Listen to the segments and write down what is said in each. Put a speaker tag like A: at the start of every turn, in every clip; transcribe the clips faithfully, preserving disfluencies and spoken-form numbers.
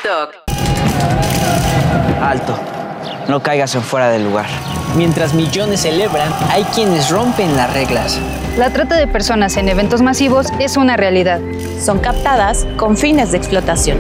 A: TikTok.
B: Alto, no caigas en fuera del lugar.
C: Mientras millones celebran, hay quienes rompen las reglas.
D: La trata de personas en eventos masivos es una realidad.
E: Son captadas con fines de explotación.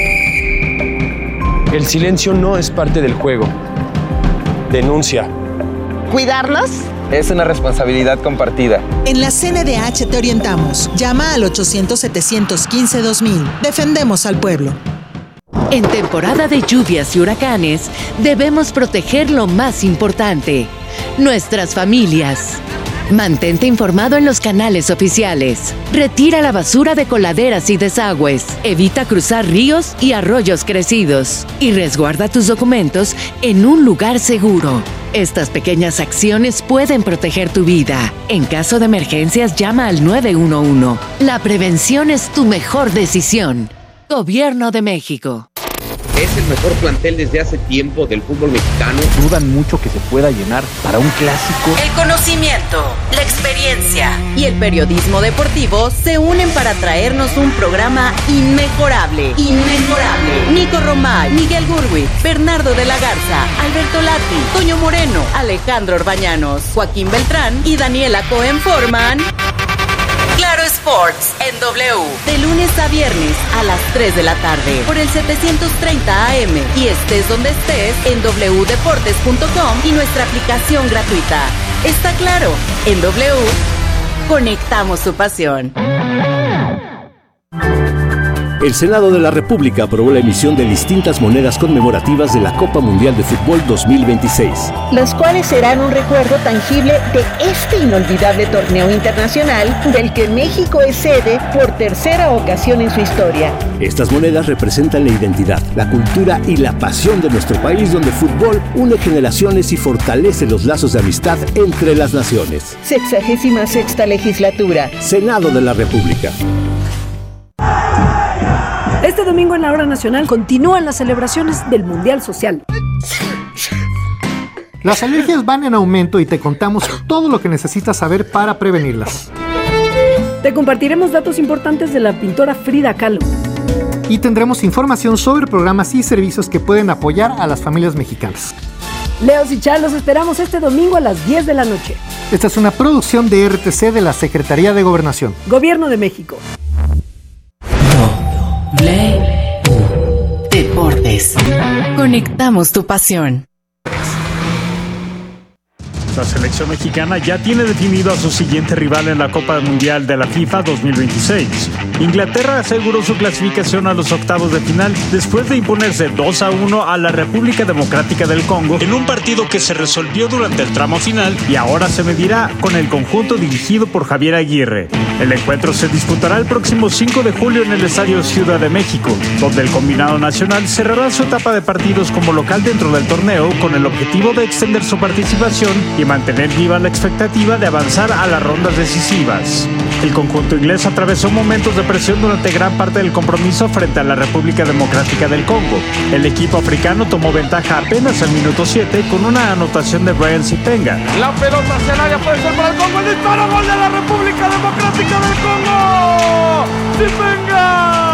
F: El silencio no es parte del juego. Denuncia.
G: ¿Cuidarnos?
H: Es una responsabilidad compartida.
I: En la C N D H te orientamos. Llama al ochocientos, setecientos quince, dos mil. Defendemos al pueblo.
J: En temporada de lluvias y huracanes, debemos proteger lo más importante, nuestras familias. Mantente informado en los canales oficiales. Retira la basura de coladeras y desagües. Evita cruzar ríos y arroyos crecidos. Y resguarda tus documentos en un lugar seguro. Estas pequeñas acciones pueden proteger tu vida. En caso de emergencias, llama al nueve uno uno. La prevención es tu mejor decisión. Gobierno de México.
K: Es el mejor plantel desde hace tiempo del fútbol mexicano.
L: Dudan mucho que se pueda llenar para un clásico.
A: El conocimiento, la experiencia
E: y el periodismo deportivo se unen para traernos un programa inmejorable. Inmejorable. Nico Romay, Miguel Gurwitz, Bernardo de la Garza, Alberto Lati, Toño Moreno, Alejandro Orbañanos, Joaquín Beltrán y Daniela Cohen forman
A: Claro Sports en W.
E: De lunes a viernes a las tres de la tarde por el setecientos treinta A M y estés donde estés en doble u deportes punto com y nuestra aplicación gratuita. Está claro, en W conectamos su pasión.
M: El Senado de la República aprobó la emisión de distintas monedas conmemorativas de la Copa Mundial de Fútbol dos mil veintiséis.
N: Las cuales serán un recuerdo tangible de este inolvidable torneo internacional del que México es sede por tercera ocasión en su historia.
M: Estas monedas representan la identidad, la cultura y la pasión de nuestro país, donde el fútbol une generaciones y fortalece los lazos de amistad entre las naciones.
N: Sexagésima sexta legislatura.
M: Senado de la República.
O: Este domingo en la Hora Nacional continúan las celebraciones del Mundial Social.
P: Las alergias van en aumento y te contamos todo lo que necesitas saber para prevenirlas.
O: Te compartiremos datos importantes de la pintora Frida Kahlo.
P: Y tendremos información sobre programas y servicios que pueden apoyar a las familias mexicanas.
O: Leos y Char, los esperamos este domingo a las diez de la noche.
P: Esta es una producción de R T C de la Secretaría de Gobernación.
O: Gobierno de México.
J: Deportes. Conectamos tu pasión.
Q: La selección mexicana ya tiene definido a su siguiente rival en la Copa Mundial de la FIFA dos mil veintiséis. Inglaterra aseguró su clasificación a los octavos de final después de imponerse dos a uno a la República Democrática del Congo en un partido que se resolvió durante el tramo final y ahora se medirá con el conjunto dirigido por Javier Aguirre. El encuentro se disputará el próximo cinco de julio en el Estadio Ciudad de México, donde el combinado nacional cerrará su etapa de partidos como local dentro del torneo con el objetivo de extender su participación y mantener viva la expectativa de avanzar a las rondas decisivas. El conjunto inglés atravesó momentos de presión durante gran parte del compromiso frente a la República Democrática del Congo. El equipo africano tomó ventaja apenas al minuto siete con una anotación de Brian Sipenga.
R: La pelota hacia el área, puede ser para el Congo, el disparo, gol de la República Democrática del Congo. ¡Sipenga!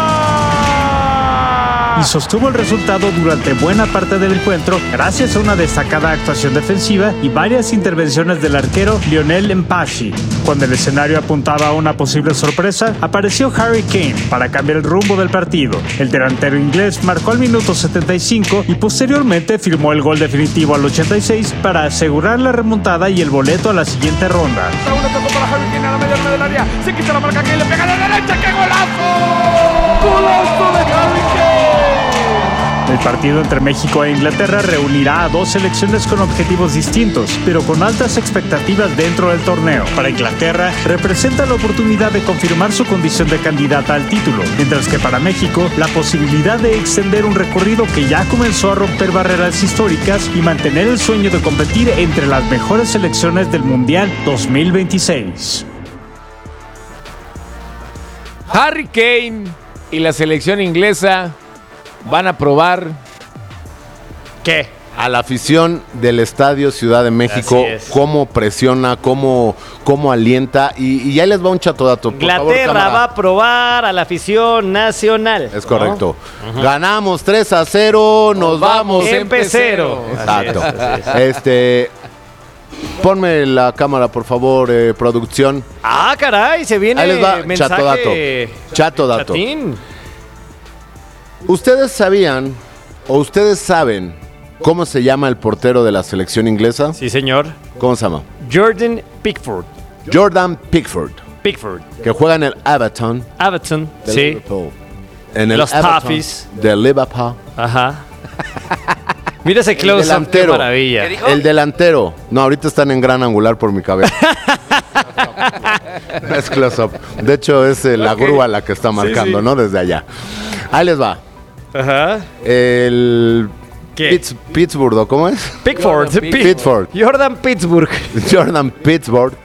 Q: Y sostuvo el resultado durante buena parte del encuentro gracias a una destacada actuación defensiva y varias intervenciones del arquero Lionel Mpachi. Cuando el escenario apuntaba a una posible sorpresa, apareció Harry Kane para cambiar el rumbo del partido. El delantero inglés marcó al minuto setenta y cinco y posteriormente firmó el gol definitivo al ochenta y seis para asegurar la remontada y el boleto a la siguiente ronda.
R: Una tocó para Harry Kane a la media del área, se quita la marca Kane, le pega a la derecha, ¡qué golazo! ¡Golazo de Harry Kane!
Q: El partido entre México e Inglaterra reunirá a dos selecciones con objetivos distintos, pero con altas expectativas dentro del torneo. Para Inglaterra, representa la oportunidad de confirmar su condición de candidata al título, mientras que para México, la posibilidad de extender un recorrido que ya comenzó a romper barreras históricas y mantener el sueño de competir entre las mejores selecciones del Mundial dos mil veintiséis.
S: Harry Kane y la selección inglesa van a probar
Q: ¿qué?
G: a la afición del Estadio Ciudad de México, cómo presiona, cómo, cómo alienta. Y, y ahí les va un chatodato. Por
T: Inglaterra
G: favor,
T: va a probar a la afición nacional.
G: Es correcto. ¿No? Uh-huh. Ganamos tres a cero, nos, nos vamos
T: en P cero.
G: Exacto. Así es, así es. Este... Ponme la cámara, por favor, eh, producción.
T: Ah, caray, se viene.
G: Ahí les va,
T: mensaje.
G: chatodato. Chatodato.
T: Chatín.
G: ¿Ustedes sabían o ustedes saben cómo se llama el portero de la selección inglesa?
T: Sí, señor.
G: ¿Cómo se llama?
T: Jordan Pickford.
G: Jordan Pickford.
T: Pickford.
G: Que juega en el Everton.
T: Everton,
G: de
T: sí.
G: Liverpool. En el
T: Los
G: Everton
T: Toffees.
G: de Liverpool.
T: Ajá. Mira ese close-up, qué maravilla.
G: El delantero. No, ahorita están en gran angular por mi cabeza. No es close-up. De hecho, es eh, la okay. grúa la que está marcando, sí, sí. ¿no? Desde allá. Ahí les va.
T: Ajá.
G: El...
T: ¿Qué?
G: Pitts, Pittsburgh, ¿cómo es?
T: Pickford.
G: Jordan Pittsburgh.
T: Jordan Pittsburgh.
G: Jordan Pittsburgh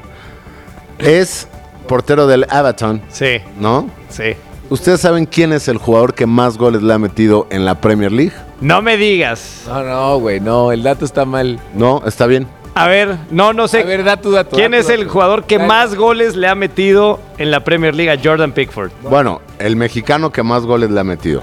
G: es portero del Everton.
T: Sí.
G: ¿No?
T: Sí.
G: ¿Ustedes saben quién es el jugador que más goles le ha metido en la Premier League?
T: No me digas.
S: No, no, güey, no, el dato está mal.
G: No, está bien.
T: A ver, no, no sé.
S: A ver, da tu dato.
T: ¿Quién
S: da tu
T: es
S: dato.
T: el jugador que Dale. más goles le ha metido en la Premier League a Jordan Pickford?
G: Bueno, el mexicano que más goles le ha metido.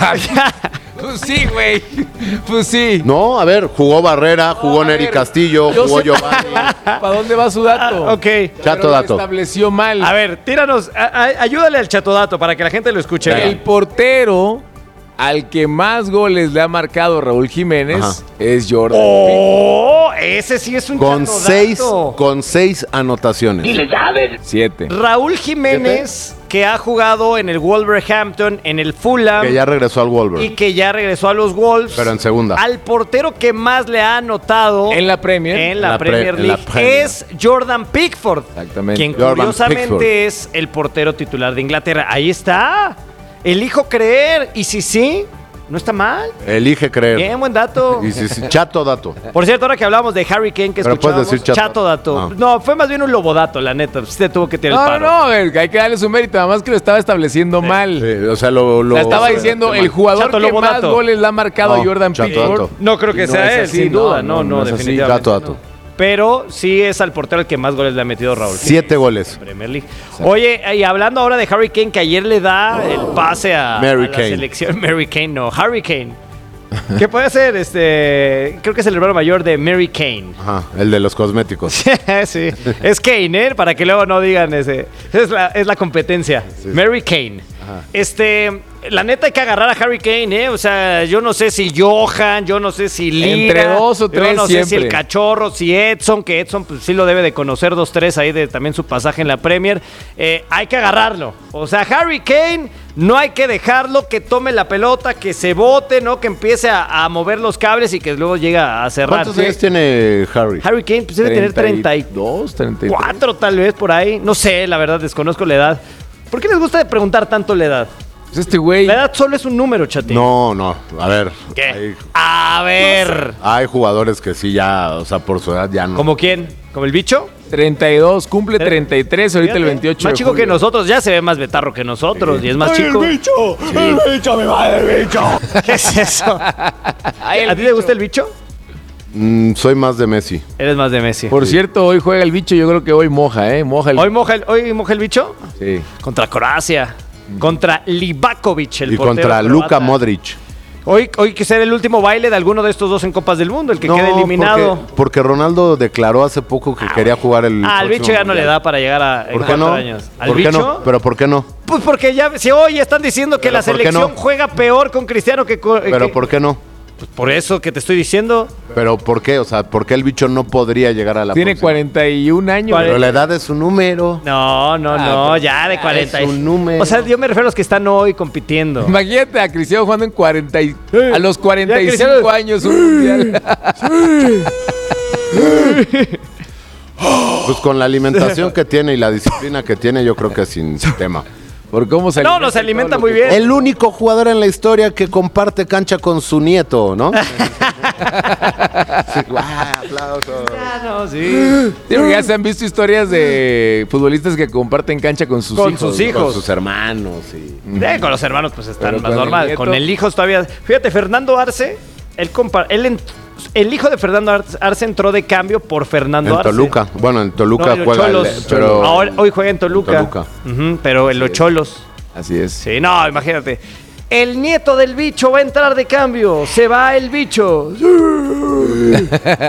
S: Pues sí, güey. Pues sí.
G: No, a ver, jugó Barrera, jugó no, Neri ver, Castillo, jugó Giovanni.
S: ¿Para dónde va su dato?
T: Ah, ok.
G: Chato dato.
S: Estableció mal.
T: A ver, tíranos, a, a, ayúdale al chatodato para que la gente lo escuche.
S: El bien. portero al que más goles le ha marcado Raúl Jiménez Ajá. es Jordan.
T: ¡Oh! Ese sí es un
G: con
T: chatodato.
G: seis Con seis anotaciones.
S: Siete.
T: Raúl Jiménez, ¿Siete? que ha jugado en el Wolverhampton, en el Fulham.
G: Que ya regresó al Wolver.
T: Y que ya regresó a los Wolves.
G: Pero en segunda.
T: Al portero que más le ha anotado
S: en la Premier,
T: en la,
G: la
T: Premier
G: pre,
T: League
G: la Premier.
T: es Jordan Pickford.
S: Exactamente.
T: Quien
G: Jordan
T: curiosamente
G: Pickford.
T: es el portero titular de Inglaterra. Ahí está. Elijo creer. Y si sí, no está mal.
G: Elige creer.
T: Bien, buen dato.
G: Y si, si, chato dato.
T: Por cierto, ahora que hablamos de Harry Kane, que
G: Pero
T: escuchábamos,
G: puedes decir chato.
T: chato dato.
G: No.
T: no, fue más bien un lobodato, la neta. Usted tuvo que tirar
S: no,
T: el paro.
S: No, no, hay que darle su mérito. Además que lo estaba estableciendo sí. mal.
G: Sí, o sea, lo... lo
S: o sea, estaba diciendo el jugador
T: chato,
S: que más
T: lobodato.
S: goles le ha marcado
G: no,
S: a Jordan Pickford.
T: No creo que
S: no
T: sea él,
S: así,
T: sin
S: no,
T: duda. No, no, no, no definitivamente.
G: Chato dato.
T: No. Pero sí es al portero el que más goles le ha metido Raúl.
G: Siete goles.
T: Premier League. Oye, y hablando ahora de Harry Kane, que ayer le da el pase a,
G: Mary
T: a la
G: Kane.
T: selección. Mary Kane, no, Harry Kane. ¿Qué puede ser? Este, creo que es el hermano mayor de Mary Kane.
G: Ajá, el de los cosméticos.
T: Sí, es Kane, ¿eh? Para que luego no digan ese. Es la, es la competencia. Sí. Mary Kane. Ajá. Este, la neta hay que agarrar a Harry Kane, ¿eh? O sea, yo no sé si Johan, yo no sé si Lira.
S: Entre dos o tres
T: Yo no
S: siempre.
T: sé si el Cachorro, si Edson, que Edson pues sí lo debe de conocer, dos, tres ahí de también su pasaje en la Premier. Eh, hay que agarrarlo. O sea, Harry Kane, no hay que dejarlo que tome la pelota, que se bote, ¿no? Que empiece a, a mover los cables y que luego llega a cerrar.
G: ¿Cuántos años tiene Harry?
T: Harry Kane pues debe tener treinta y dos, treinta y cuatro tal vez por ahí. No sé, la verdad, desconozco la edad. ¿Por qué les gusta preguntar tanto la edad?
S: Pues este güey.
T: La edad solo es un número, chatín.
G: No, no, a ver.
T: ¿Qué?
G: Hay,
T: a ver.
G: No sé. Hay jugadores que sí ya, o sea, por su edad ya no.
T: ¿Como quién? ¿Como el bicho?
S: treinta y dos, cumple treinta y tres, ahorita Fíjate, el veintiocho
T: más
S: de
T: chico
S: julio.
T: que nosotros, ya se ve más betarro que nosotros sí. Y es más
R: ¡Ay,
T: chico.
R: el bicho!
T: Sí.
R: ¡El bicho, me va el bicho!
T: ¿Qué es eso?
S: Ay,
T: ¿A ti
S: bicho.
T: te gusta el bicho?
G: Mm, soy más de Messi.
T: Eres más de Messi.
S: Por sí. cierto, hoy juega el bicho, yo creo que hoy moja, ¿eh? Moja el...
T: ¿Hoy moja el, hoy moja el bicho?
S: Sí.
T: Contra Croacia. Contra Livakovic, el
G: y
T: portero
G: contra
T: croata.
G: Luka Modric.
T: Hoy, hoy que será el último baile de alguno de estos dos en Copas del Mundo, el que
G: no,
T: quede eliminado.
G: Porque, porque Ronaldo declaró hace poco que ah, quería jugar el.
T: Ah, al bicho ya no le da para llegar a
G: ¿Por qué no?
T: años. ¿Al
G: ¿Por
T: bicho?
G: qué no? ¿Pero por qué no?
T: Pues porque ya, si hoy están diciendo que la selección no? juega peor con Cristiano que con.
G: ¿Pero
T: que,
G: por qué no?
T: Pues por eso que te estoy diciendo.
G: ¿Pero por qué? O sea, ¿por qué el bicho no podría llegar a la
S: Tiene
G: próxima?
S: cuarenta y un años.
G: Pero la edad es un número.
T: No, no,
G: ah,
T: no, ya de cuarenta.
G: Es un número.
T: O sea, yo me refiero a los que están hoy compitiendo.
S: Imagínate a Cristiano jugando en cuarenta y, a los cuarenta y cinco años un mundial.
G: Pues con la alimentación que tiene y la disciplina que tiene, yo creo que sin tema.
S: ¿Por cómo se
T: No, no se alimenta muy bien.
G: El único jugador en la historia que comparte cancha con su nieto, ¿no? Sí, ¡guau! ¡Aplausos!
T: Ah, no, sí.
S: Sí, porque ya se han visto historias de futbolistas que comparten cancha con sus
T: con
S: hijos.
T: Con sus hijos.
G: Con sus hermanos. Y...
T: Sí, con los hermanos pues están
S: Pero
T: más
S: con
T: normal.
S: el
T: con el hijo todavía. Fíjate, Fernando Arce, él, compa- él en, el hijo de Fernando Arce entró de cambio por Fernando
G: en
T: Arce.
G: Toluca. Bueno, en Toluca
T: no,
G: juega.
T: Cholos,
G: el, pero
T: Ahora, hoy juega en Toluca.
G: En Toluca.
T: Uh-huh, pero en los Cholos.
S: Así es.
T: Sí, no, imagínate. El nieto del bicho va a entrar de cambio. Se va el bicho. No,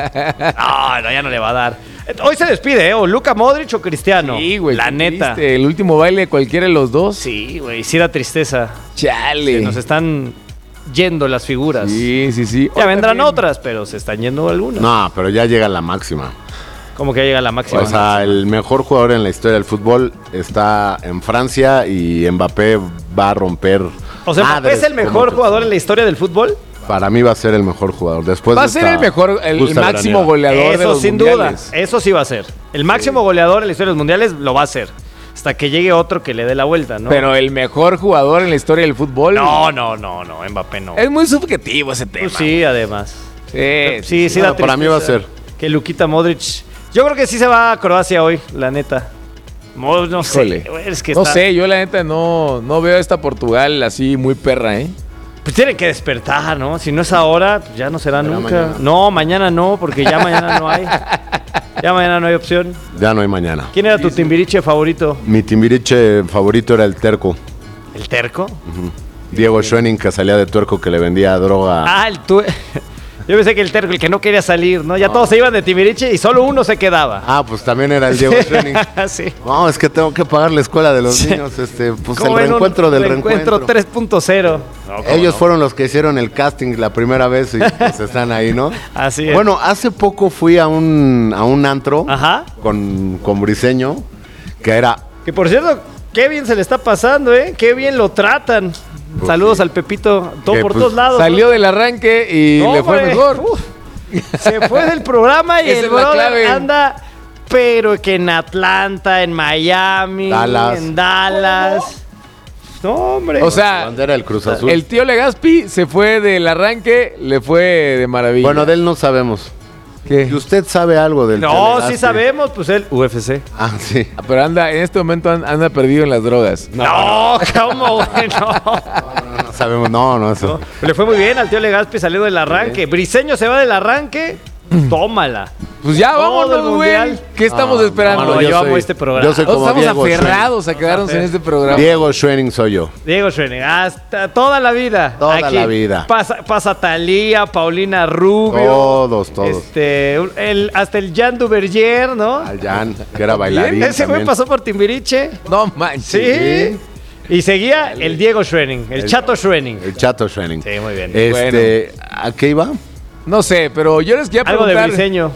T: no, ya no le va a dar. Hoy se despide, ¿eh? O Luka Modric o Cristiano.
S: Sí, güey.
T: La neta.
S: Triste. El último baile de cualquiera de los dos.
T: Sí, güey. Sí da tristeza.
S: Chale.
T: Se nos están yendo las figuras.
S: Sí, sí, sí.
T: Ya
S: Hoy
T: vendrán
S: también.
T: otras, pero se están yendo algunas.
G: No, pero ya llega la máxima.
T: Como que ya llega la máxima.
G: O sea, el mejor jugador en la historia del fútbol está en Francia y Mbappé va a romper.
T: O sea, ¿Mbappé es el mejor jugador en la historia del fútbol?
G: Para mí va a ser el mejor jugador. Después
S: va
G: de
S: a ser
G: esta
S: el mejor, el, el máximo
G: veraniega.
S: goleador
T: Eso
S: de los
T: sin
S: mundiales.
T: duda, eso sí va a ser. El máximo sí. goleador en la historia de los mundiales lo va a ser. Hasta que llegue otro que le dé la vuelta, ¿no?
S: Pero el mejor jugador en la historia del fútbol.
T: No, no, no, no, Mbappé no.
S: Es muy subjetivo ese tema.
T: Pues sí, además.
S: Sí,
T: sí, sí, sí
G: no,
T: da
G: para mí va a ser.
T: Que Luquita Modric. Yo creo que sí se va a Croacia hoy, la neta. No, no sé. Es que
S: no
T: está...
S: sé, yo la neta no, no veo a esta Portugal así muy perra, ¿eh?
T: Pues tienen que despertar, ¿no? Si no es ahora, pues ya no será
G: Pero
T: nunca.
G: mañana.
T: No, mañana no, porque ya mañana no hay. Ya mañana no hay opción.
G: Ya no hay mañana.
T: ¿Quién era tu Timbiriche favorito?
G: Mi Timbiriche favorito era el Terco.
T: ¿El Terco?
G: Uh-huh. Diego Schoening, que salía de tuerco, que le vendía droga.
T: Ah, el tu... Yo pensé que el Terco, el que no quería salir, ¿no? Ya no. Todos se iban de Timbiriche y solo uno se quedaba.
G: Ah, pues también era el Diego Schoening.
T: Sí.
G: No, es que tengo que pagar la escuela de los sí. niños. Este, pues el reencuentro del reencuentro.
T: Reencuentro tres punto cero.
G: No, Ellos no? fueron los que hicieron el casting la primera vez y pues están ahí, ¿no?
T: Así es.
G: Bueno, hace poco fui a un, a un antro
T: Ajá.
G: con, con Briseño, que era...
T: Que por cierto, qué bien se le está pasando, ¿eh? Qué bien lo tratan. Pues Saludos sí. al Pepito, todo
G: que,
T: por
G: pues,
T: todos lados.
S: Salió ¿no? del arranque y no, le fue hombre. mejor. Uf.
T: Se fue del programa y el brother anda, pero que en Atlanta, en Miami,
G: Dallas.
T: en Dallas. No, hombre.
S: O sea,
G: el, Cruz Azul.
S: el tío Legaspi se fue del arranque, le fue de maravilla.
G: Bueno, de él no sabemos.
S: ¿Qué?
G: ¿Y usted sabe algo del
T: No, sí sabemos, pues él, U F C.
G: Ah, sí.
S: Pero anda, en este momento anda perdido en las drogas.
T: No, no ¿cómo, güey? No.
G: No, no sabemos, no, no, eso.
T: No, le fue muy bien al tío Legaspi, salió del arranque. Sí. Briseño se va del arranque, tómala.
S: Pues ya vámonos, güey. ¿Qué estamos ah, esperando?
T: No, no, yo, yo amo este programa.
G: Yo soy como
S: estamos
G: Diego
S: aferrados
G: Schoening.
S: a quedarnos en este programa.
G: Diego Schoening soy yo.
T: Diego Schoening, hasta toda la vida.
G: Toda
T: Aquí
G: la vida.
T: Pasa, pasa Talía, Paulina Rubio.
G: Todos, todos.
T: Este, el, hasta el Jan Duvergier, ¿no?
G: Al Jan, que era bailarín.
T: Ese güey pasó por Timbiriche.
S: No manches.
T: Sí. sí. Y seguía el Diego Schoening, el, el Chato Schoening.
G: El Chato Schoening.
T: Sí, muy bien.
G: Este, bueno. ¿A qué iba?
S: No sé, pero yo les quería preguntar.
T: Algo de Briseño.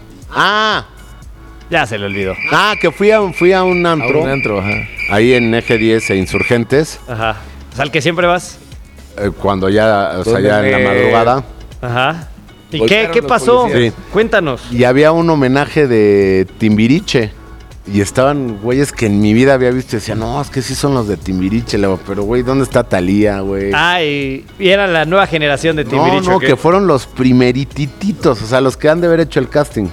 G: Ah.
T: Ya se le olvidó.
G: Ah, que fui a, fui a un antro.
S: A un antro, ajá.
G: Ahí en Eje diez e Insurgentes.
T: Ajá. O sea, al que siempre vas.
G: Eh, cuando ya, o sea, ya en la madrugada.
T: Ajá. ¿Y qué, qué pasó?
G: Sí.
T: Cuéntanos.
G: Y había un homenaje de Timbiriche. Y estaban güeyes que en mi vida había visto y decían, no, es que sí son los de Timbiriche. Pero, güey, ¿dónde está Talía, güey?
T: Ah, y, y era la nueva generación de Timbiriche.
G: No, no, ¿qué? Que fueron los primeritititos. O sea, los que han de haber hecho el casting.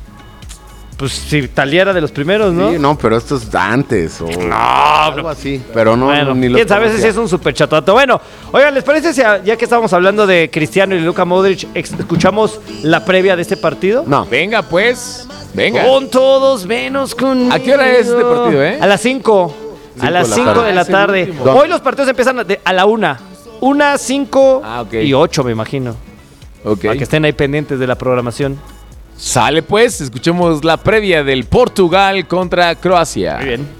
T: Pues si Talía era de los primeros, ¿no?
G: Sí, no, pero esto es antes o
T: no,
G: algo
T: no.
G: así. Pero no,
T: bueno,
G: ni lo
T: quién sabe si es un super chatato. Bueno, oigan, ¿les parece si ya que estamos hablando de Cristiano y Luka Modric, escuchamos la previa de este partido?
S: No. Venga, pues. Venga.
T: Con todos menos conmigo.
S: ¿A qué hora es este partido, eh?
T: A las cinco. A las cinco de la tarde. Hoy los partidos empiezan a la una. Una, cinco
S: ah, okay.
T: y ocho, me imagino.
S: Ok.
T: Para que estén ahí pendientes de la programación.
S: Sale pues, escuchemos la previa del Portugal contra Croacia.
T: Muy bien.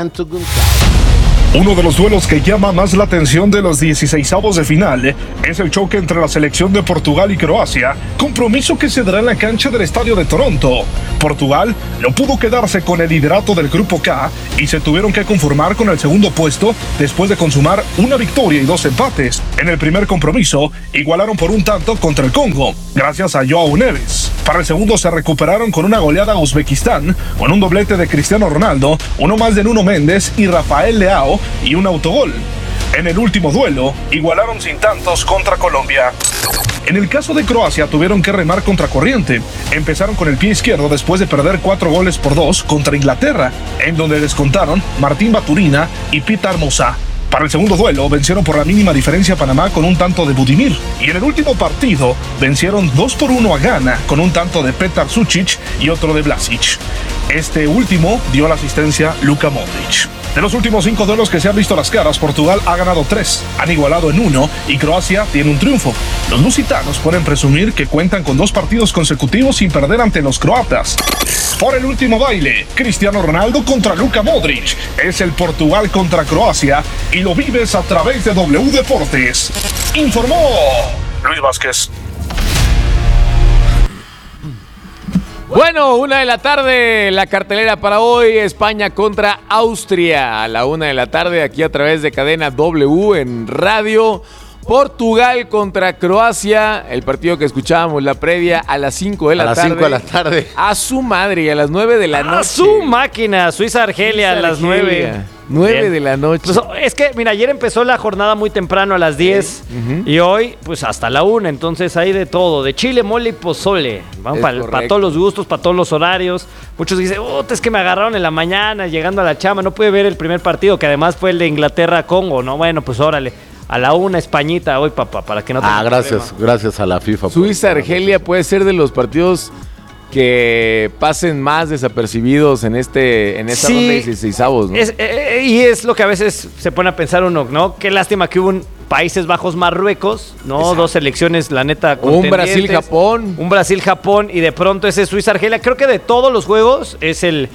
U: Uno de los duelos que llama más la atención de los dieciseisavos de final es el choque entre la selección de Portugal y Croacia, compromiso que se dará en la cancha del Estadio de Toronto. Portugal no pudo quedarse con el liderato del Grupo K y se tuvieron que conformar con el segundo puesto después de consumar una victoria y dos empates. En el primer compromiso, igualaron por un tanto contra el Congo, gracias a Joao Neves. Para el segundo se recuperaron con una goleada a Uzbekistán, con un doblete de Cristiano Ronaldo, uno más de Nuno Méndez y Rafael Leao, y un autogol. En el último duelo, igualaron sin tantos contra Colombia. En el caso de Croacia, tuvieron que remar contra corriente. Empezaron con el pie izquierdo después de perder cuatro goles por dos contra Inglaterra, en donde descontaron Martín Baturina y Petar Musa. Para el segundo duelo, vencieron por la mínima diferencia a Panamá con un tanto de Budimir. Y en el último partido, vencieron dos por uno a Ghana con un tanto de Petar Sučić y otro de Vlasic. Este último dio la asistencia Luka Modric. De los últimos cinco duelos que se han visto las caras, Portugal ha ganado tres, han igualado en uno y Croacia tiene un triunfo. Los lusitanos pueden presumir que cuentan con dos partidos consecutivos sin perder ante los croatas. Por el último baile, Cristiano Ronaldo contra Luka Modric. Es el Portugal contra Croacia y lo vives a través de W Deportes. Informó Luis Vázquez.
S: Bueno, una de la tarde, la cartelera para hoy, España contra Austria. A la una de la tarde, aquí a través de cadena W en radio. Portugal contra Croacia, el partido que escuchábamos, la previa, a las cinco de la tarde.
G: A las cinco de la tarde.
S: A su madre, y a las nueve de la noche.
T: A su máquina, Suiza-Argelia a las nueve.
S: nueve de la noche.
T: Pues, es que, mira, ayer empezó la jornada muy temprano a las diez uh-huh. y hoy, pues hasta la una. Entonces hay de todo, de chile, mole y pozole. Vamos para pa todos los gustos, para todos los horarios. Muchos dicen, oh, es que me agarraron en la mañana llegando a la chama. No pude ver el primer partido, que además fue el de Inglaterra-Congo, ¿no? Bueno, pues órale. A la una, Españita hoy, papá, para que no te...
G: Ah, gracias, problema. gracias a la FIFA.
S: Suiza-Argelia puede ser de los partidos que pasen más desapercibidos en este en esta sí, ronda de dieciseisavos, ¿no?
T: Es, eh, y es lo que a veces se pone a pensar uno, ¿no? Qué lástima que hubo un Países Bajos, Marruecos, ¿no? Exacto. Dos selecciones, la neta,
S: un Brasil-Japón.
T: Un Brasil-Japón y de pronto ese Suiza-Argelia. Creo que de todos los juegos es el...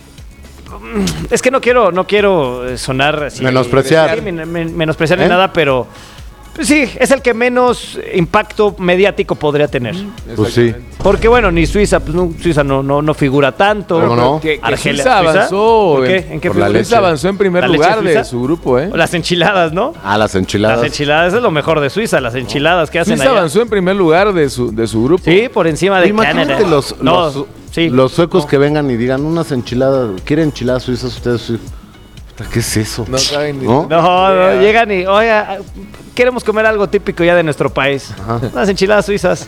T: Es que no quiero, no quiero sonar así.
G: Menospreciar.
T: Sí, men, men, menospreciar ¿Eh? ni nada, pero pues sí, es el que menos impacto mediático podría tener.
G: Pues sí.
T: Porque bueno, ni Suiza, pues no, Suiza no, no, no figura tanto.
G: ¿Cómo no?
S: Que, que Argelia, Suiza avanzó.
T: ¿Por qué? ¿En qué
S: figura? Suiza avanzó en primer lugar de su grupo, ¿eh?
T: Las enchiladas, ¿no?
G: Ah, las enchiladas.
T: Las enchiladas es lo mejor de Suiza, las enchiladas que hacen
S: Suiza
T: allá.
S: avanzó en primer lugar de su, de su grupo.
T: Sí, por encima de
G: Imagínate
T: Canadá.
G: los,
T: no,
G: los,
T: sí.
G: los suecos no. que vengan y digan unas enchiladas, ¿quieren enchiladas suizas ustedes? ¿Qué es eso?
S: No saben ni...
T: No, no, no llegan y, oiga, queremos comer algo típico ya de nuestro país. Ajá. Unas enchiladas suizas.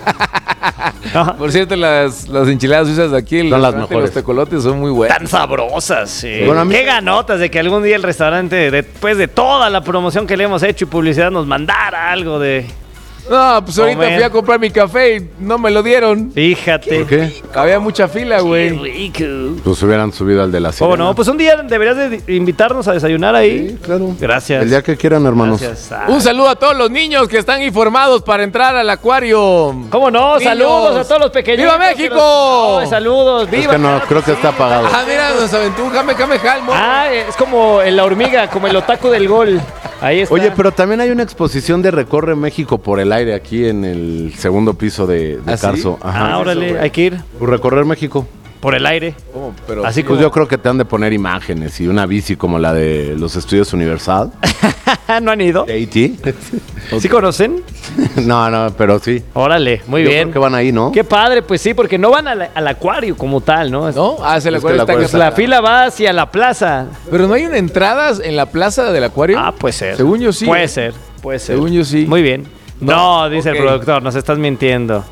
S: No. Por cierto, las, las enchiladas suizas de aquí,
G: son las mejores.
S: Los tecolotes son muy buenas.
T: Tan sabrosas, sí.
G: Bueno, mí...
T: Qué ganotas de que algún día el restaurante, después de toda la promoción que le hemos hecho y publicidad, nos mandara algo de...
S: No, pues ahorita Comer. fui a comprar mi café y no me lo dieron.
T: Fíjate.
G: ¿Por qué?
S: Había mucha fila, güey.
T: Qué rico.
G: Pues hubieran subido al de la Sirena.
T: Oh, no, pues un día deberías de invitarnos a desayunar ahí.
G: Sí, claro.
T: Gracias.
G: El día que quieran, hermanos.
S: Un saludo a todos los niños que están informados para entrar al acuario.
T: ¿Cómo no? Niños. Saludos a todos los pequeños.
S: ¡Viva México!
T: Oh, saludos, viva.
G: Es que no, creo que está apagado.
S: Ah, mira, nos aventó un jame, jame, jalmo.
T: Ah, es como la hormiga, como el otaku del gol. Ahí está.
G: Oye, pero también hay una exposición de Recorre México por el aire aquí en el segundo piso de, de
S: ¿Ah,
G: Carso.
S: ¿sí?
T: Ajá. Ah, órale, hay que ir.
G: Por Recorrer México.
T: Por el aire.
S: Oh, pero
T: así
G: pues
T: como...
G: yo creo que te han de poner imágenes y una bici como la de los estudios Universal.
T: ¿No han ido?
G: ¿A T?
T: ¿Sí conocen?
G: No, no, pero sí.
T: Órale, muy
G: yo
T: bien.
G: Creo que van ahí, ¿no?
T: Qué padre, pues sí, porque no van al, al acuario como tal, ¿no?
S: ¿No? Ah, se el acuario
G: es que
S: está
T: la, la fila va hacia la plaza.
S: Pero no hay una entrada en la plaza del acuario.
T: Ah, puede ser.
S: Según yo sí.
T: Puede
S: ¿eh?
T: ser, puede ser.
S: Según yo sí.
T: Muy bien. No, no dice
S: okay.
T: el productor, nos estás mintiendo.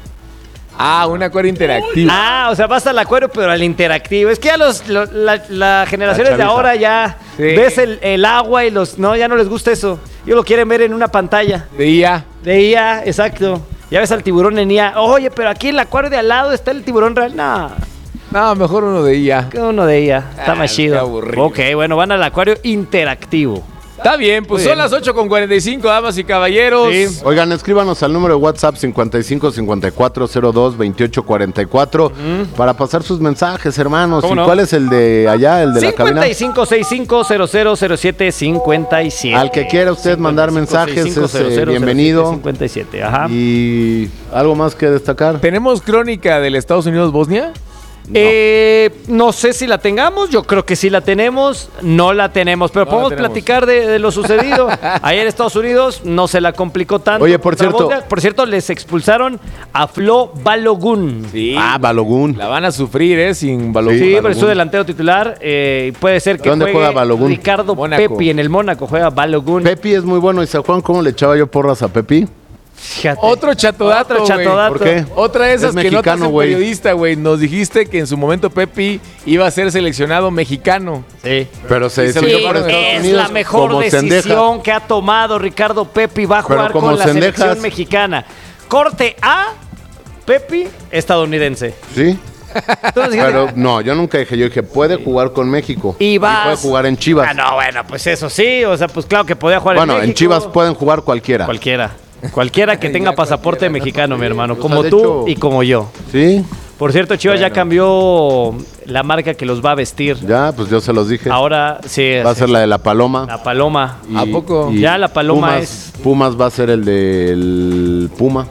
S: Ah, un acuario interactivo.
T: Ah, o sea, vas al acuario, pero al interactivo. Es que ya los, los la, la generaciones la de ahora ya sí. ves el, el agua y los... No, ya no les gusta eso. Ellos lo quieren ver en una pantalla.
S: De I A.
T: De I A, exacto. Ya ves al tiburón en I A. Oye, pero aquí en el acuario de al lado está el tiburón real. No.
S: No, mejor uno de I A.
T: Uno de I A. Está ah, más chido.
S: Aburrido.
T: Ok, bueno, van al acuario interactivo.
S: Está bien, pues
T: Muy
S: son
T: bien.
S: las ocho con cuarenta y cinco, damas y caballeros.
G: Sí. Oigan, escríbanos al número de WhatsApp cincuenta y cinco cincuenta y cuatro cero dos veintiocho cuarenta y cuatro uh-huh. para pasar sus mensajes, hermanos. ¿Y no? cuál es el de allá, el de la cabina?
T: cincuenta y cinco sesenta y cinco cero cero cero siete cincuenta y siete.
G: Al que quiera usted mandar mensajes, es eh, bienvenido.
T: cincuenta y siete, ajá.
G: ¿Y algo más que destacar?
S: ¿Tenemos crónica del Estados Unidos-Bosnia?
T: No. Eh, no sé si la tengamos, yo creo que sí la tenemos, no la tenemos, pero no podemos tenemos. platicar de, de lo sucedido. Ayer en Estados Unidos no se la complicó tanto.
G: Oye, por cierto,
T: Bosnia. Por cierto, les expulsaron a Flo Balogun.
S: Sí.
G: Ah, Balogun.
S: La van a sufrir, ¿eh? Sin Balogun.
T: Sí,
S: Balogun.
T: pero es su delantero titular. Eh, puede ser que
G: ¿Dónde juegue juega Balogun?
T: Ricardo
S: Mónaco.
T: Pepi en el Mónaco juega Balogun.
G: Pepi es muy bueno. ¿Y San Juan cómo le echaba yo porras a Pepi?
T: Fíjate.
S: Otro chatodato,
T: Otro chatodato.
G: ¿Por qué?
S: Otra de esas
G: Es
S: que no te
G: mexicano,
S: hacen
G: güey.
S: periodista, güey. Nos dijiste que en su momento Pepi iba a ser seleccionado mexicano.
T: Sí.
G: Pero se
S: Sí,
G: decidió
T: Sí,
G: para Estados
T: es
G: Unidos
T: la mejor
G: como
T: decisión
G: Cendejas.
T: que ha tomado Ricardo Pepi. Va a
G: Pero
T: jugar
G: como
T: con la
G: Cendejas.
T: selección mexicana. Corte A, Pepi, estadounidense.
G: Sí.
T: Entonces,
G: Pero no, yo nunca dije, yo dije, puede jugar con México.
T: Y vas-
G: puede jugar en Chivas.
T: Ah, no, bueno, pues eso sí. O sea, pues claro que podía jugar
G: bueno,
T: en México.
G: en Chivas pueden jugar cualquiera.
T: Cualquiera. Cualquiera que tenga pasaporte mexicano, mi hermano.
G: O sea,
T: Como
G: de
T: tú
G: hecho-
T: y como yo.
G: Sí.
T: Por cierto, Chivas ya
G: Bueno.
T: cambió la marca que los va a vestir.
G: Ya, pues yo se los dije.
T: Ahora sí.
G: Va a
T: sí.
G: ser la de la paloma.
T: La paloma.
G: Y-
S: ¿A poco?
G: y
T: Ya la paloma
G: Pumas,
T: es-
G: Pumas va a ser el del Puma.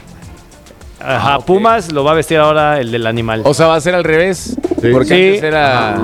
T: Ajá,
S: Ah, ok.
T: Pumas lo va a vestir ahora el del animal.
S: O sea, va a ser al revés.
G: Sí.
S: Porque
T: Sí.
S: antes era...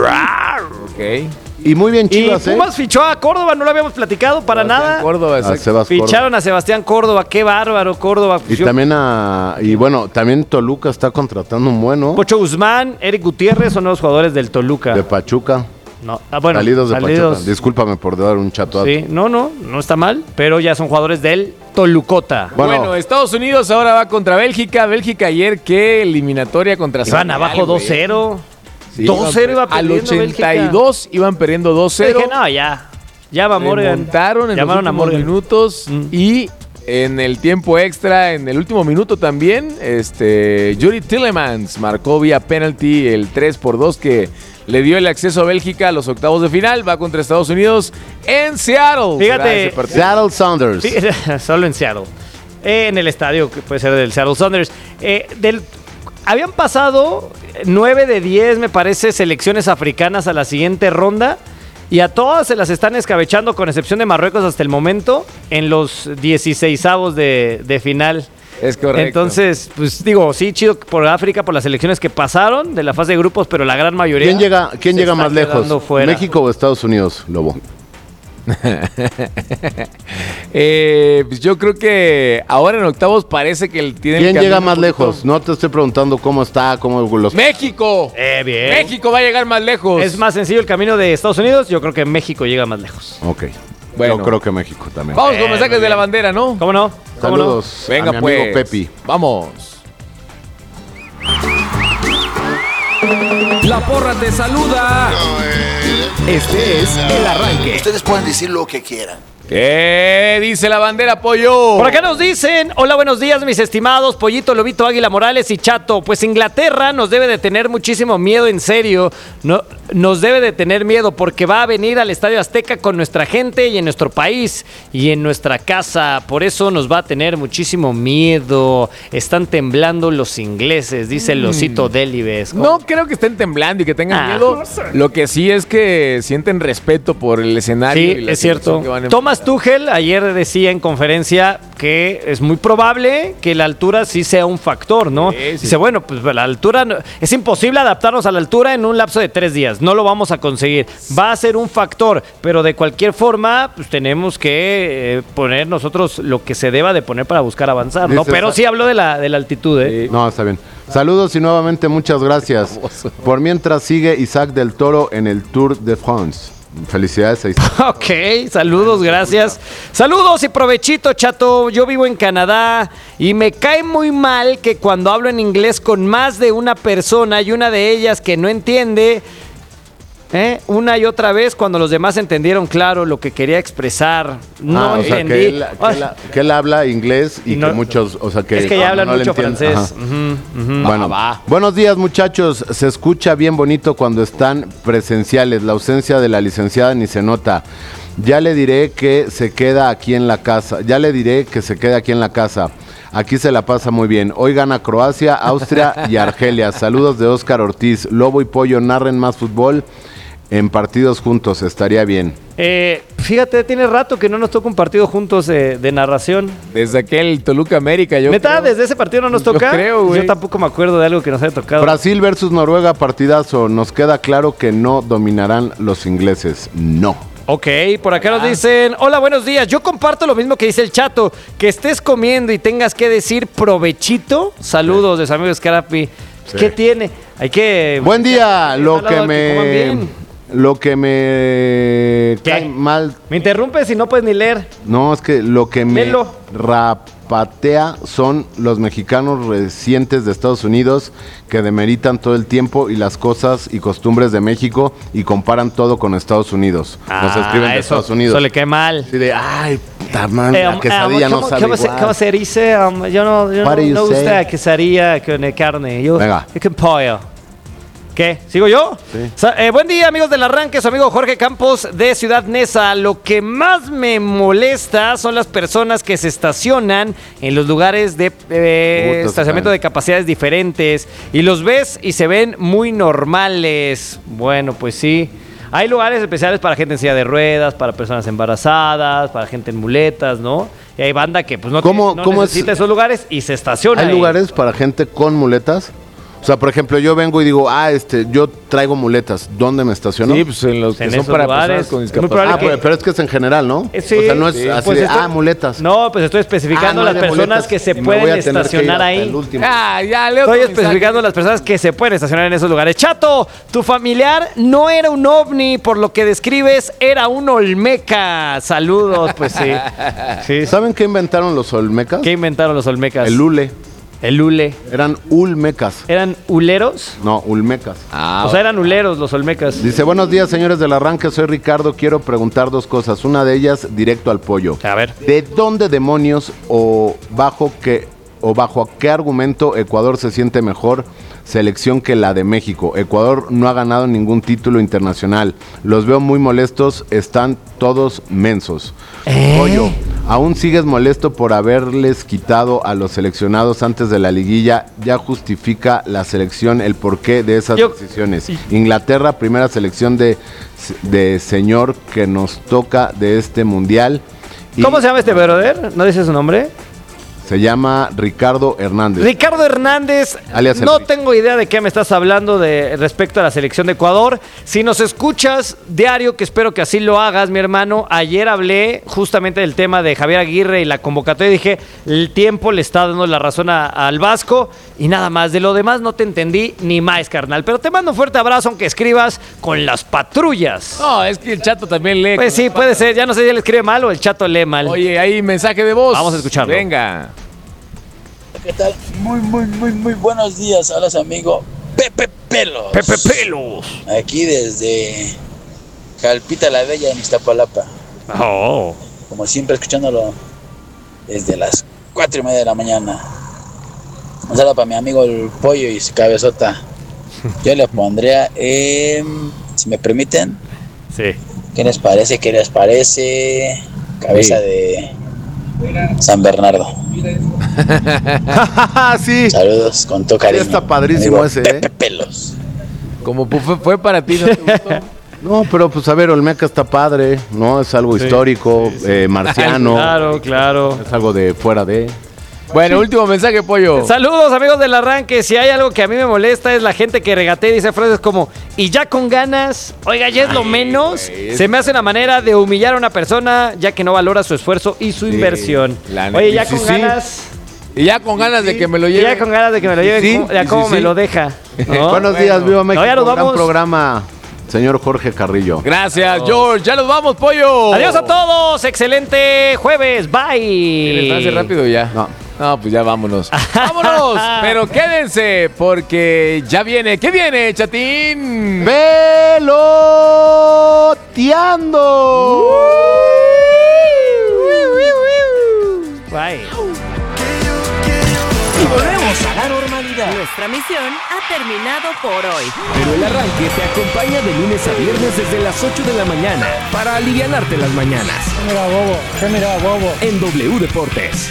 S: Ok.
G: Y muy bien
T: y
G: Chivas, ¿eh?
T: Pumas fichó a Córdoba, no lo habíamos platicado para nada.
S: Córdoba,
G: A
S: exacto.
G: Sebas Córdoba.
T: Ficharon a Sebastián Córdoba, qué bárbaro Córdoba.
G: Y
T: Yo-
G: también a... Y bueno, también Toluca está contratando un bueno.
T: Pocho Guzmán, Eric Gutiérrez son los jugadores del Toluca.
G: De Pachuca.
T: No, ah, bueno,
G: salidos de
T: salidos-
G: Pachuca. Discúlpame por dar un chato.
T: Sí, no, no, no está mal, pero ya son jugadores del Tolucota.
S: Bueno,
G: Bueno.
S: Estados Unidos ahora va contra Bélgica. Bélgica ayer, qué eliminatoria contra
T: Iban
S: Senegal,
T: abajo
S: güey.
T: dos cero.
S: Sí,
T: dos cero iba
S: Al
T: perdiendo
S: ochenta y dos iban perdiendo dos
T: Bélgica.
S: cero.
T: Dije, no, ya. Ya va Morgan.
S: Remontaron en
T: Llamaron
S: los
T: a
S: últimos
T: Morgan.
S: minutos
T: Mm.
S: y en el tiempo extra, en el último minuto también, este Yuri Tillemans marcó vía penalty el tres por dos que le dio el acceso a Bélgica a los octavos de final. Va contra Estados Unidos en Seattle.
T: Fíjate,
S: será ese partido.
G: Seattle Sounders.
T: Sí, solo en Seattle. Eh, en el estadio, que puede ser del Seattle Sounders. Eh, del, habían pasado nueve de diez, me parece, selecciones africanas a la siguiente ronda. Y a todas se las están escabechando, con excepción de Marruecos hasta el momento, en los dieciseisavos de, de final.
S: Es correcto.
T: Entonces, pues digo, sí, chido por África, por las selecciones que pasaron de la fase de grupos, pero la gran mayoría.
G: ¿Quién llega, quién
T: se
G: llega
T: está
G: más lejos?
T: quedando fuera.
G: ¿México o Estados Unidos, Lobo?
S: Eh, pues yo creo que ahora en octavos parece que el tiene el
G: ¿Quién
S: camino
G: llega
S: un
G: más
S: poquito-
G: lejos? No te estoy preguntando cómo está, cómo los...
S: ¡México!
T: Eh, bien.
S: México va a llegar más lejos.
T: Es más sencillo el camino de Estados Unidos. Yo creo que México llega más lejos.
G: Ok.
S: Bueno.
G: Yo creo que México también.
S: Vamos con
T: Eh,
S: mensajes
T: muy
S: de la
T: bien.
S: bandera, ¿no?
T: ¿Cómo no? ¿Cómo
G: Saludos
S: Venga,
G: a mi
S: pues.
G: amigo Pepi.
S: Vamos.
B: La porra te saluda. Este es el arranque.
V: Ustedes pueden decir lo que quieran.
S: ¿Qué dice la bandera, Pollo?
T: Por acá nos dicen, hola, buenos días, mis estimados, Pollito, Lobito, Águila Morales y Chato. Pues Inglaterra nos debe de tener muchísimo miedo, en serio. No, nos debe de tener miedo porque va a venir al Estadio Azteca con nuestra gente y en nuestro país y en nuestra casa. Por eso nos va a tener muchísimo miedo. Están temblando los ingleses, dice el osito Delibes.
S: No creo que estén temblando y que tengan
T: Ah.
S: miedo. Lo que sí es que sienten respeto por el escenario. y
T: Sí,
S: la
T: es
S: situación
T: cierto.
S: que van a
T: Thomas Tuchel ayer decía en conferencia que es muy probable que la altura sí sea un factor, ¿no?
S: Sí, sí.
T: Dice, bueno, pues la altura, no- es imposible adaptarnos a la altura en un lapso de tres días, no lo vamos a conseguir. Va a ser un factor, pero de cualquier forma, pues tenemos que eh, poner nosotros lo que se deba de poner para buscar avanzar, ¿no?
G: Dice,
T: Pero sí habló de la, de la altitud, ¿eh?
G: No, está bien. Saludos y nuevamente muchas gracias. Por mientras sigue Isaac del Toro en el Tour de France. Felicidades a Isaac.
T: Ok, saludos, gracias. Saludos y provechito, Chato. Yo vivo en Canadá y me cae muy mal que cuando hablo en inglés con más de una persona y una de ellas que no entiende, ¿eh? una y otra vez, cuando los demás entendieron claro lo que quería expresar. No
G: Ah, o sea,
T: entendí.
G: que él, que él- que él habla inglés y,
T: Y no-
G: que muchos, o sea, que...
T: es que ya
G: cuando
T: hablan
G: no le
T: mucho
G: entienden-
T: francés.
G: Ajá.
T: Ujú, ujú.
G: Bueno, buenos días muchachos, se escucha bien bonito cuando están presenciales, la ausencia de la licenciada ni se nota. Ya le diré que se queda aquí en la casa, ya le diré que se quede aquí en la casa. Aquí se la pasa muy bien. Hoy gana Croacia, Austria y Argelia. Saludos de Óscar Ortiz. Lobo y Pollo narren más fútbol en partidos juntos, estaría bien.
T: Eh, fíjate, tiene rato que no nos toca un partido juntos eh, de narración.
S: Desde aquel Toluca América, yo
T: ¿Neta?
S: creo.
T: ¿Desde ese partido no nos
S: Yo
T: toca?
S: creo, güey.
T: Yo tampoco me acuerdo de algo que nos haya tocado.
G: Brasil versus Noruega, partidazo. Nos queda claro que no dominarán los ingleses. No.
T: Ok, por acá nos dicen, hola, buenos días, yo comparto lo mismo que dice el Chato, que estés comiendo y tengas que decir provechito, saludos de su amigo Scarapi.
G: Sí.
T: ¿Qué tiene? Hay que...
G: Buen día, lo
T: Ojalá
G: que
T: coman
G: me...
T: bien.
G: Lo que me
T: ¿Qué?
G: cae mal...
T: Me interrumpes y no puedes ni leer.
G: No, es que lo que me
T: Léelo.
G: rap, patea son los mexicanos recientes de Estados Unidos que demeritan todo el tiempo y las cosas y costumbres de México y comparan todo con Estados Unidos. Nos
T: Ah,
G: escriben de
T: eso,
G: Estados Unidos.
T: Eso le cae mal.
G: Así de, ay, puta madre,
T: Eh,
G: la
T: um,
G: quesadilla
T: um,
G: no
T: ¿cómo-
G: sabe
T: ¿cómo se,
G: igual.
T: ¿Cómo se dice? Um, yo no, yo
G: What
T: no,
G: do you
T: no gusta
G: say?
T: la quesadilla con eh, carne. Yo,
G: Venga.
T: yo con pollo. ¿Qué? ¿Sigo yo?
G: Sí.
T: Sa- eh, buen día, amigos del arranque. Su amigo Jorge Campos de Ciudad Neza. Lo que más me molesta son las personas que se estacionan en los lugares de eh,
G: Puta,
T: estacionamiento
G: se
T: de capacidades diferentes y los ves y se ven muy normales. Bueno, pues sí. Hay lugares especiales para gente en silla de ruedas, para personas embarazadas, para gente en muletas, ¿no? Y hay banda que pues no,
G: ¿Cómo-
T: tiene- no
G: cómo es?
T: necesita esos lugares y se estaciona
G: ¿Hay
T: ahí.
G: lugares para gente con muletas? O sea, por ejemplo, yo vengo y digo, ah, este, yo traigo muletas. ¿Dónde me estaciono?
S: Sí, pues en los que
T: En
S: son
T: esos
S: para
T: lugares.
S: personas con
T: Es muy
S: discapacidad.
T: probable
G: Ah,
T: que-
G: pero, pero es que es en general, ¿no?
T: Eh, sí,
G: o sea, no es
T: sí.
G: así
T: Pues
G: de,
T: estoy-
G: ah, muletas.
T: No, pues estoy especificando
G: Ah, no
T: las
G: hay de
T: personas
G: muletas.
T: que se
G: Y me
T: pueden
G: voy a tener que ir
T: estacionar
G: hasta
T: ahí.
G: el último.
S: Ah, ya, leo
T: Estoy
S: tu mensaje.
T: especificando las personas que se pueden estacionar en esos lugares. Chato, tu familiar no era un ovni, por lo que describes, era un olmeca. Saludos, pues sí. sí.
G: ¿Saben qué inventaron los olmecas?
T: ¿Qué inventaron los olmecas?
G: El hule.
T: El hule.
G: Eran ulmecas.
T: ¿Eran huleros?
G: No, ulmecas.
S: Ah,
T: O sea, eran huleros los olmecas.
G: Dice, buenos días, señores del arranque, soy Ricardo, quiero preguntar dos cosas. Una de ellas, directo al pollo.
T: A ver.
G: ¿De dónde demonios o bajo qué o bajo qué argumento Ecuador se siente mejor selección que la de México? Ecuador no ha ganado ningún título internacional. Los veo muy molestos, están todos mensos.
T: ¿Eh?
G: Pollo, ¿aún sigues molesto por haberles quitado a los seleccionados antes de la liguilla? Ya justifica la selección el porqué de esas
T: Yo-
G: decisiones. Inglaterra, primera selección de, de señor que nos toca de este mundial. Y
T: ¿Cómo se llama este brother? ¿No dice su nombre?
G: se llama Ricardo Hernández.
T: Ricardo Hernández,
G: Alias
T: no
G: Enrique.
T: tengo idea de qué me estás hablando de respecto a la selección de Ecuador. Si nos escuchas diario, que espero que así lo hagas, mi hermano, ayer hablé justamente del tema de Javier Aguirre y la convocatoria. Dije, el tiempo le está dando la razón a- al Vasco y nada más. De lo demás no te entendí ni más, carnal. Pero te mando un fuerte abrazo aunque escribas con las patrullas.
S: No, es que el Chato también lee.
T: Pues sí, puede ser. Ya no sé si él escribe mal o el Chato lee mal.
S: Oye, hay mensaje de voz.
T: Vamos a escucharlo.
S: Venga.
C: ¿Qué tal? Muy, muy, muy, muy buenos días. Hola, su amigo Pepe Pelos.
T: Pepe Pelos.
C: Aquí desde Jalpita la Bella en Iztapalapa.
T: Oh.
C: Como siempre, escuchándolo desde las cuatro y media de la mañana. Un saludo para mi amigo el Pollo y su cabezota. Yo le pondría, eh, si me permiten,
T: Sí.
C: ¿qué les parece? ¿Qué les parece? Cabeza
G: Sí.
C: de San Bernardo.
G: sí.
C: Saludos con todo cariño.
G: Está padrísimo
C: Amigo
G: ese,
C: Pepe
G: ¿eh?
C: Pelos.
S: Como pu- fue, fue para ti, ¿no te gustó?
G: No, pero pues a ver, Olmeca está padre, ¿no? Es algo
T: Sí,
G: histórico, eh, marciano.
T: Claro, claro.
G: Es algo de fuera de...
S: Bueno, último mensaje, Pollo.
T: Saludos, amigos del arranque. Si hay algo que a mí me molesta es la gente que regatea y dice frases como y ya con ganas, oiga, ya es lo menos.
S: güey, es-
T: Se me hace una manera de humillar a una persona ya que no valora su esfuerzo y su
S: Sí,
T: inversión.
S: la
T: Oye, ya
S: neta,
T: con
S: sí, sí.
T: ganas.
S: Y ya con ganas de que me lo
T: Y
S: lleve.
T: ya con ganas de que me lo lleven,
G: Sí,
T: ¿cómo- ya
G: sí,
T: cómo
G: sí,
T: me
G: sí.
T: lo deja. ¿no?
G: Buenos días, viva México.
T: No, ya nos
G: Gran
T: vamos.
G: programa, señor Jorge Carrillo.
S: Gracias, George. Ya nos vamos, Pollo.
T: Adiós a todos. Excelente jueves. Bye.
S: ¿Quieres frase rápido ya?
G: No.
S: No, pues ya vámonos. ¡Vámonos! Pero quédense, porque ya viene. ¿Qué viene, Chatín?
G: ¡Peloteando!
T: Bye.
B: Y volvemos a la normalidad.
E: Nuestra misión ha terminado por hoy.
B: Pero el arranque te acompaña de lunes a viernes desde las ocho de la mañana para alivianarte las mañanas.
V: Mira, bobo, ¿qué mira, bobo?
B: En W Deportes.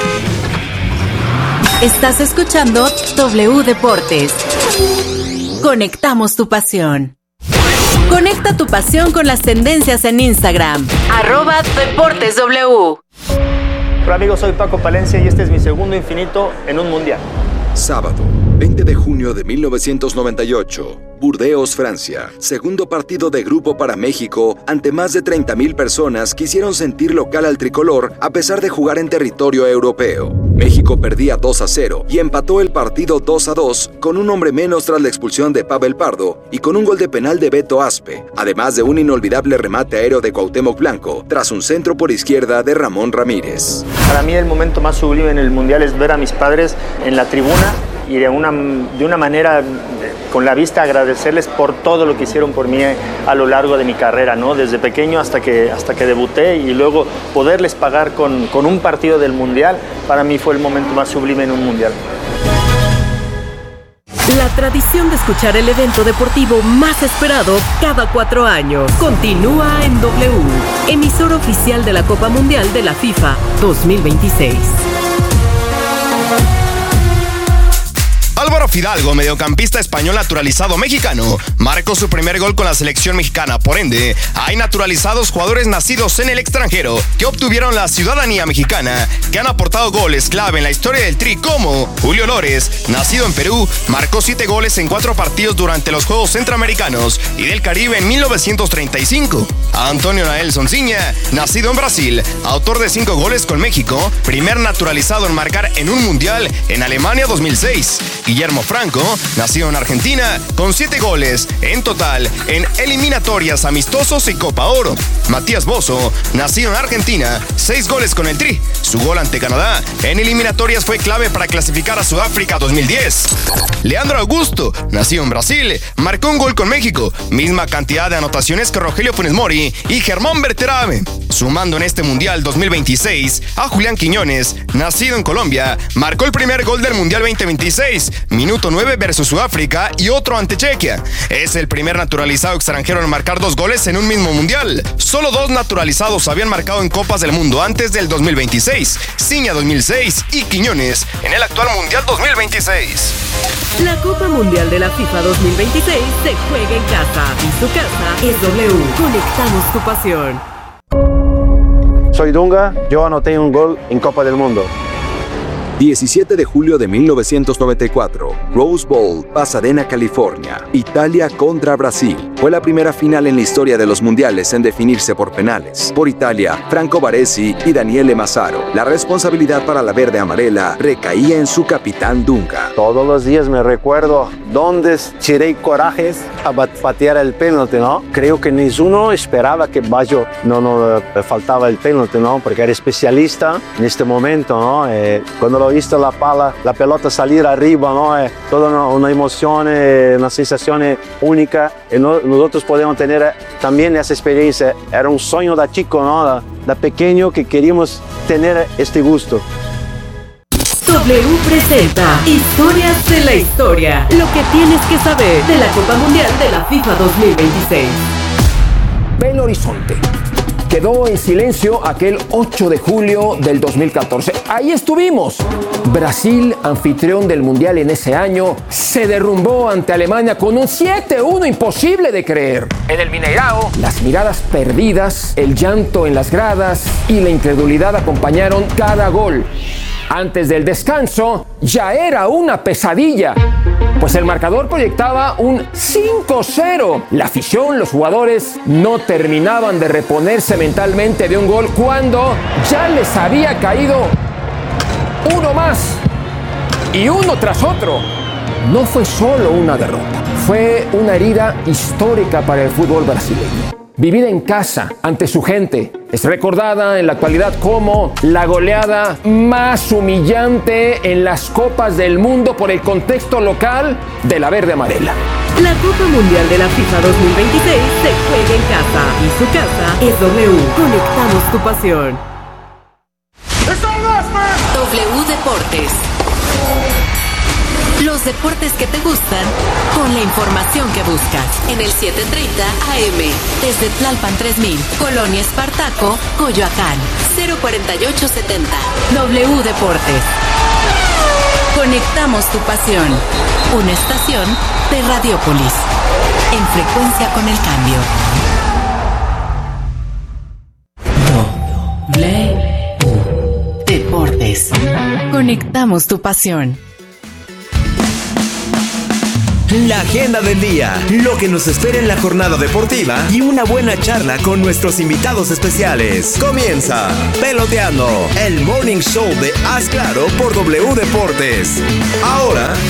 E: Estás escuchando W Deportes. Conectamos tu pasión. Conecta tu pasión con las tendencias en Instagram. Arroba Deportes W.
W: Hola amigos, soy Paco Palencia y este es mi segundo infinito en un mundial.
X: Sábado,
D: veinte de junio de mil novecientos noventa y ocho, Burdeos, Francia. Segundo partido de grupo para México ante más de treinta mil personas que hicieron sentir local al tricolor a pesar de jugar en territorio europeo. México perdía dos a cero y empató el partido dos a dos con un hombre menos tras la expulsión de Pavel Pardo y con un gol de penal de Beto Aspe, además de un inolvidable remate aéreo de Cuauhtémoc Blanco tras un centro por izquierda de Ramón Ramírez.
F: Para mí el momento más sublime en el Mundial es ver a mis padres en la tribuna y de una, de una manera, con la vista, agradecerles por todo lo que hicieron por mí a lo largo de mi carrera, ¿no? Desde pequeño hasta que, hasta que debuté, y luego poderles pagar con, con un partido del Mundial, para mí fue el momento más sublime en un Mundial.
E: La tradición de escuchar el evento deportivo más esperado cada cuatro años continúa en W, emisor oficial de la Copa Mundial de la FIFA dos mil veintiséis.
W: Álvaro Fidalgo, mediocampista español naturalizado mexicano, marcó su primer gol con la selección mexicana. Por ende, hay naturalizados jugadores nacidos en el extranjero que obtuvieron la ciudadanía mexicana, que han aportado goles clave en la historia del Tri, como Julio Lores, nacido en Perú, marcó siete goles en cuatro partidos durante los Juegos Centroamericanos y del Caribe en mil novecientos treinta y cinco. Antonio Nael Sonsinha, nacido en Brasil, autor de cinco goles con México, primer naturalizado en marcar en un mundial en Alemania dos mil seis. Guillermo Franco, nacido en Argentina, con siete goles en total en eliminatorias, amistosos y Copa Oro. Matías Bozo, nacido en Argentina, seis goles con el Tri. Su gol ante Canadá en eliminatorias fue clave para clasificar a Sudáfrica dos mil diez. Leandro Augusto, nacido en Brasil, marcó un gol con México, misma cantidad de anotaciones que Rogelio Funes Mori y Germán Berterame. Sumando en este Mundial dos mil veintiséis a Julián Quiñones, nacido en Colombia, marcó el primer gol del Mundial veinte veintiséis, minuto nueve versus Sudáfrica y otro ante Chequia. Es el primer naturalizado extranjero en marcar dos goles en un mismo Mundial. Solo dos naturalizados habían marcado en Copas del Mundo antes del dos mil veintiséis, Ciña dos mil seis y Quiñones en el actual Mundial dos mil veintiséis.
E: La Copa Mundial de la FIFA dos mil veintiséis se juega en casa y su casa es W. Conectamos tu pasión.
X: Soy Dunga, yo anoté un gol en Copa del Mundo.
D: diecisiete de julio de mil novecientos noventa y cuatro, Rose Bowl, Pasadena, California. Italia contra Brasil. Fue la primera final en la historia de los mundiales en definirse por penales. Por Italia, Franco Baresi y Daniele Massaro. La responsabilidad para la verde amarela recaía en su capitán Dunga.
X: Todos los días me recuerdo dónde tiré corajes a patear el penalti, ¿no? Creo que ninguno esperaba que Baggio no, no faltaba el penalti, ¿no? Porque era especialista en este momento, ¿no? Eh, cuando lo visto la pala, la pelota salir arriba, ¿no? Eh, toda una, una emoción, eh, una sensación única. Y no, nosotros podemos tener eh, también esa experiencia. Era un sueño de chico, ¿no? De, de pequeño que queríamos tener este gusto.
E: W presenta Historias de la Historia. Lo que tienes que saber de la Copa Mundial de la FIFA dos mil veintiséis.
B: Belo Horizonte. Quedó en silencio aquel ocho de julio del dos mil catorce. Ahí estuvimos. Brasil, anfitrión del Mundial en ese año, se derrumbó ante Alemania con un siete uno imposible de creer. En el Mineirao, las miradas perdidas, el llanto en las gradas y la incredulidad acompañaron cada gol. Antes del descanso, ya era una pesadilla, pues el marcador proyectaba un cinco cero. La afición, los jugadores, no terminaban de reponerse mentalmente de un gol cuando ya les había caído uno más y uno tras otro. No fue solo una derrota, fue una herida histórica para el fútbol brasileño. Vivida en casa, ante su gente, es recordada en la actualidad como la goleada más humillante en las Copas del Mundo por el contexto local de la verde amarela.
E: La Copa Mundial de la FIFA dos mil veintiséis se juega en casa y su casa es W. Conectamos tu pasión.
A: W Deportes. Los deportes que te gustan con la información que buscas. En el siete treinta A M. Desde Tlalpan tres mil. Colonia Espartaco, Coyoacán. cero cuarenta y ocho setenta. W Deportes. Conectamos tu pasión. Una estación de Radiópolis. En frecuencia con el cambio. W Deportes. Conectamos tu pasión.
H: la agenda del día, lo que nos espera en la jornada deportiva y una buena charla con nuestros invitados especiales. Comienza Peloteando, el morning show de Haz Claro por W Deportes. Ahora